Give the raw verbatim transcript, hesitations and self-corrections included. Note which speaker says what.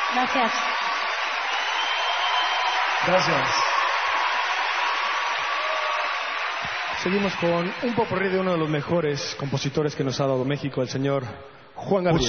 Speaker 1: Gracias.
Speaker 2: Gracias. Seguimos con un popurrí de uno de los mejores compositores que nos ha dado México, el señor Juan Gabriel.